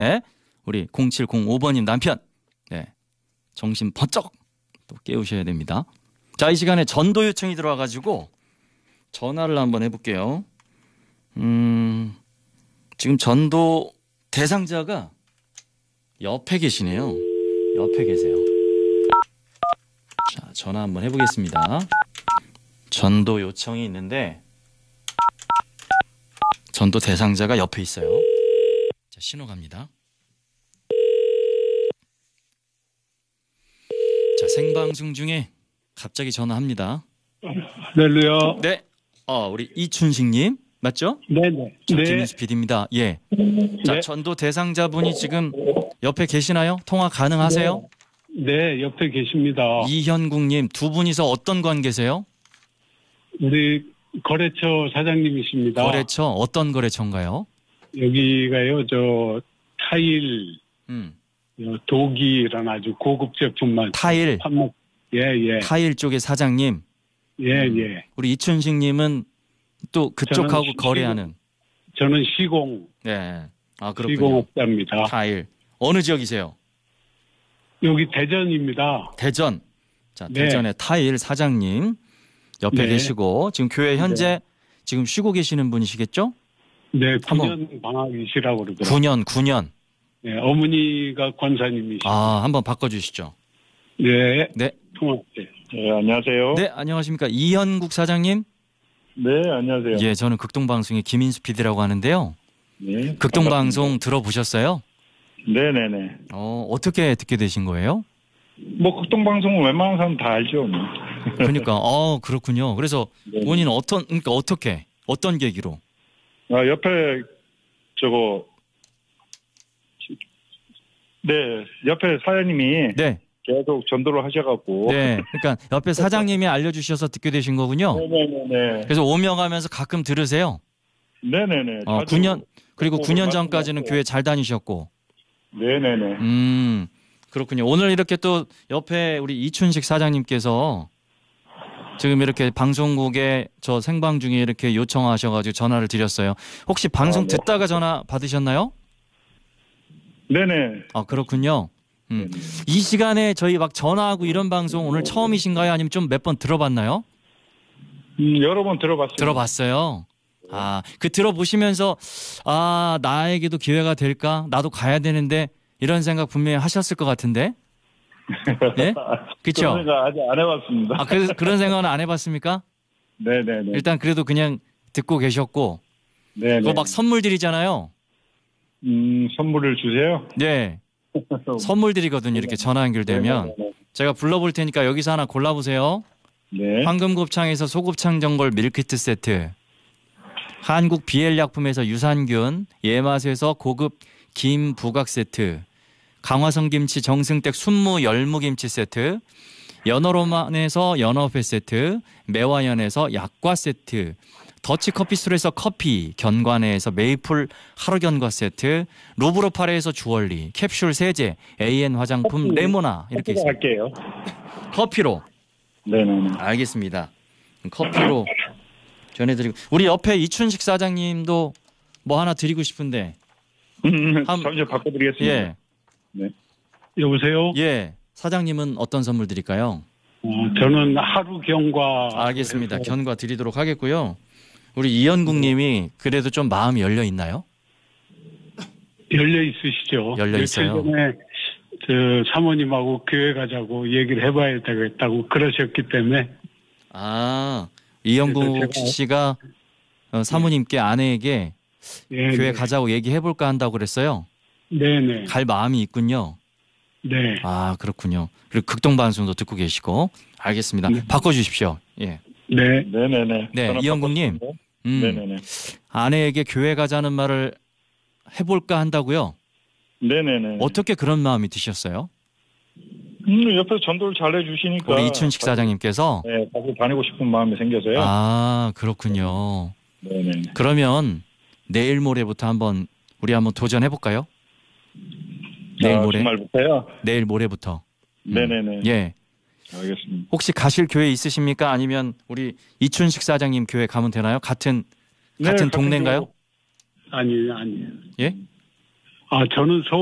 네, 우리 0705번님 남편. 네, 정신 번쩍 또 깨우셔야 됩니다. 자, 이 시간에 전도 요청이 들어와가지고 전화를 한번 해볼게요. 지금 전도 대상자가 옆에 계시네요. 옆에 계세요. 자, 전화 한번 해보겠습니다. 전도 요청이 있는데 전도 대상자가 옆에 있어요. 자, 신호 갑니다. 자, 생방송 중에 갑자기 전화합니다. 할렐루야. 네, 우리 이춘식님 맞죠? 네네. 네. 김인수 PD입니다. 예. 자, 네. 전도 대상자분이 지금 옆에 계시나요? 통화 가능하세요? 네, 옆에 계십니다. 이현국님 두 분이서 어떤 관계세요? 우리 거래처 사장님이십니다. 거래처 어떤 거래처인가요? 여기가요, 타일, 독일이라는 아주 고급 제품만. 타일. 판매. 예. 타일 쪽의 사장님. 예. 우리 이춘식님은 또 그쪽하고 저는 거래하는. 저는 시공. 네. 아, 그렇군요. 시공업자입니다. 타일. 어느 지역이세요? 여기 대전입니다. 대전. 자, 네. 대전의 타일 사장님 옆에 네. 계시고 지금 교회 현재 지금 쉬고 계시는 분이시겠죠? 네, 한번. 9년 방학이시라고 그러더라고요. 9년. 네, 어머니가 권사님이시죠. 한번 바꿔주시죠. 네. 네. 통화할게요. 네, 안녕하세요. 네, 안녕하십니까. 이현국 사장님. 네, 안녕하세요. 예, 저는 극동방송의 김인수 PD라고 하는데요. 네. 극동방송 들어보셨어요? 네네네. 어떻게 듣게 되신 거예요? 뭐, 극동방송은 웬만한 사람 다 알죠. 뭐. 그러니까, 그렇군요. 그래서 네. 본인은 어떤 계기로? 옆에, 네, 옆에 사장님이 네. 계속 전도를 하셔갖고. 네. 그러니까 옆에 사장님이 알려주셔서 듣게 되신 거군요. 네네네. 그래서 오며 가면서 가끔 들으세요. 네네네. 9년, 그리고 9년 전까지는 말씀하시고. 교회 잘 다니셨고. 네네네. 그렇군요. 오늘 이렇게 또 옆에 우리 이춘식 사장님께서 지금 이렇게 방송국에 저 생방 중에 이렇게 요청하셔가지고 전화를 드렸어요. 혹시 방송 네. 듣다가 전화 받으셨나요? 네네. 그렇군요. 이 시간에 저희 막 전화하고 이런 방송 오늘 처음이신가요? 아니면 좀 몇 번 들어봤나요? 여러 번 들어봤어요. 들어봤어요. 들어보시면서 나에게도 기회가 될까? 나도 가야 되는데 이런 생각 분명히 하셨을 것 같은데. 네? 그렇죠? 그런 생각 아직 안 해봤습니다. 그래서 그런 생각은 안 해봤습니까? 네네네. 일단 그래도 그냥 듣고 계셨고. 네네. 그거 막 선물 드리잖아요. 선물을 주세요? 네. 선물 드리거든요. 이렇게 전화 연결되면. 네네네. 제가 불러볼 테니까 여기서 하나 골라보세요. 네. 황금곱창에서 소곱창 전골 밀키트 세트. 한국 비엘약품에서 유산균, 예맛에서 고급 김 부각 세트. 강화성 김치 정승댁 순무 열무김치 세트. 연어로만에서 연어회 세트. 매화연에서 약과 세트. 더치커피술에서 커피, 견과내에서 메이플 하루견과 세트, 루브로파레에서 주얼리, 캡슐 세제, AN 화장품 레모나 이렇게 있습니다. 할게요. 커피로. 네네네. 알겠습니다. 커피로 전해드리고 우리 옆에 이춘식 사장님도 뭐 하나 드리고 싶은데. 잠시 바꿔드리겠습니다. 예. 네. 여보세요? 예. 사장님은 어떤 선물 드릴까요? 저는 하루 경과. 알겠습니다. 견과 드리도록 하겠고요. 우리 이현국님이 그래도 좀 마음이 열려 있나요? 열려 있으시죠? 열려 있어요. 며칠 전에 사모님하고 교회 가자고 얘기를 해봐야 되겠다고 그러셨기 때문에. 이현국 그래서 제가- 씨가 사모님께 아내에게 예, 교회 네. 가자고 얘기해볼까 한다고 그랬어요. 네네. 갈 마음이 있군요. 네. 그렇군요. 그리고 극동방송도 듣고 계시고. 알겠습니다. 네. 바꿔주십시오. 예. 네. 네네네. 네, 전화 이현국님. 바꿨습니다. 네네네. 아내에게 교회 가자는 말을 해볼까 한다고요? 네네네. 어떻게 그런 마음이 드셨어요? 옆에서 전도를 잘 해주시니까. 우리 이춘식 사장님께서? 네, 다시 다니고 싶은 마음이 생겨서요. 그렇군요. 네네. 그러면 내일 모레부터 한번 도전해볼까요? 내일 모레? 주말부터요? 내일 모레부터. 네네네. 예. 알겠습니다. 혹시 가실 교회 있으십니까? 아니면 우리 이춘식 사장님 교회 가면 되나요? 같은 네, 동네인가요? 아니에요. 예? 저는